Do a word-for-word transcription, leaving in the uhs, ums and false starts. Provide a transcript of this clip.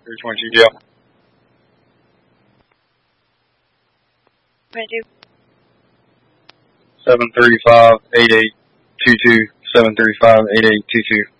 three twenty-two, yeah. Ready. seven thirty-five, eight eight two two, seven thirty-five, eight eight two two.